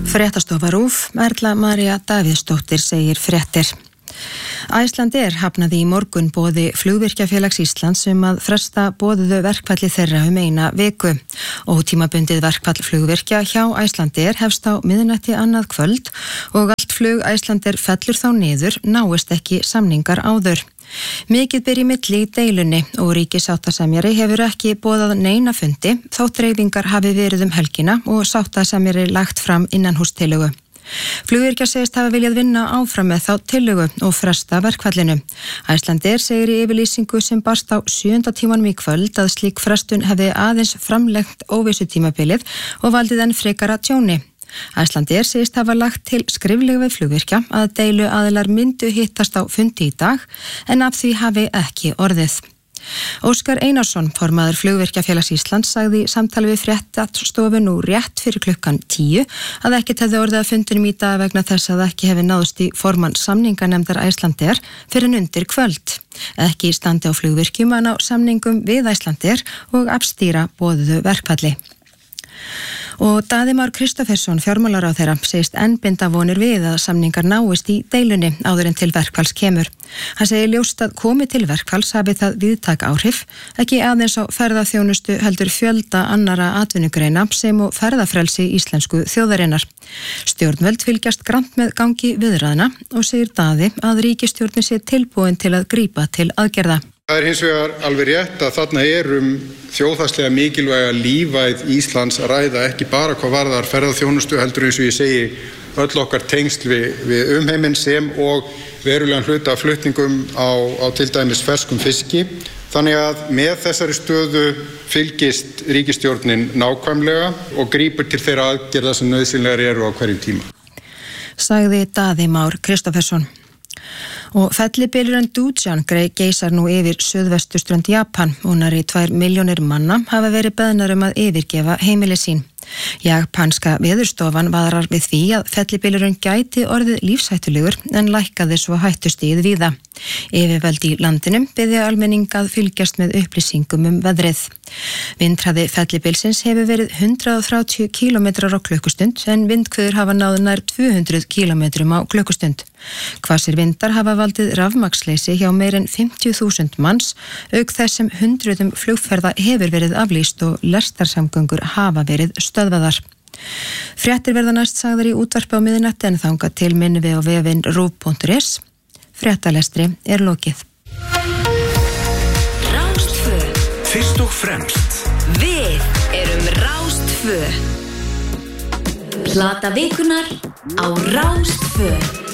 Fréttastofa RÚV, Erla María Davíðsdóttir segir fréttir. Icelandair hafnaði í morgun boði Flugvirkjafélags Íslands að fresta boðuðu verkfalli þeirra eina viku. Ótímabundið verkfall flugvirkja hjá Icelandair hefst á miðnætti annað kvöld og allt flug Icelandair fellur þá niður náist ekki samningar áður. Mikið ber í milli í deilunni og ríkissáttasemjari hefur ekki boðað neina fundi þótt dreifingar hafi verið helgina og sáttasemjari lagt fram innanhústillögu. Flugvirkja segist hafa viljað vinna áfram með þá tillögu og fresta verkfallinu. Icelandair segir í yfirlýsingu sem barst á 7. tímanum í kvöld að slík frestun hefði aðeins framlengt óvissutímabilið og valdið enn frekara tjóni. Icelandair segist hafa lagt til skriflega við flugvirkja að deilu aðilar myndu hittast á fundi í dag en af því hafi ekki orðið. Óskar Einarsson, formaður Flugvirkjafélags Íslands, sagði í samtali við fréttastofu nú rétt fyrir klukkan 10 að ekkert hefði orðið að fundinum í dag vegna þess að ekki hefði náðst í formann samninganefndar Icelandair fyrir en undir kvöld. Ekki standi á flugvirkjum að ná samningum við Icelandair og afstýra boðuðu verkfalli. Og Daði Már Kristófersson, fjármálaráðherra, segist enn binda vonir við að samningar náist í deilunni áður en til verkfalls kemur. Hann segir ljóst að komi til verkfalls hafi það víðtæk áhrif, ekki aðeins á ferðaþjónustu heldur fjölda annara atvinnugreina sem og ferðafrelsi íslensku þjóðarinnar. Stjórnvöld fylgjast grannt með gangi viðræðna og segir Daði að ríkisstjórnin sé tilbúin til að grípa til aðgerða. Það hins vegar alveg rétt að þarna þjóðhagslega mikilvæga lífæð Íslands að ræða ekki bara hvað varðar ferðaþjónustu heldur eins og ég segi öll okkar tengsl við umheiminn sem og verulegan hluta af flutningum á til dæmis ferskum fiski. Þannig að með þessari stöðu fylgist ríkisstjórnin nákvæmlega og grípur til þeirra aðgerða sem nauðsynlegar eru á hverjum tíma. Sagði Daði Már Kristófersson. Og fellibylurinn Dujan geisar nú yfir suðvesturströnd Japan og nærri 2 milljónir manna hafa verið beðnar að yfirgefa heimili sín. Japanska veðurstofan varar við því að fellibylurinn gæti orðið lífshættulegur en lækkaði svo hættustigið víða. Yfirvöld í landinu biðja almenning að fylgjast með upplýsingum veðrið. Vindhraði fellibylsins hefur verið 130 km á klukkustund en vindhviður hafa náð nær 200 km á klukkustund. Hvassir vindar hafa valdið rafmagnsleysi hjá meir en 50.000 manns, auk þess sem hundruðum flugferða hefur verið aflýst og lestarsamgöngur hafa verið stöðvaðar. Fréttir verða næst sagðar í útvarpi á miðnætti en þangað til minnum við á vefinn ruv.is. Fréttalestri lokið. Rás2. Fyrst og fremst. Við erum Rás2. Plata vikunar á Rás2.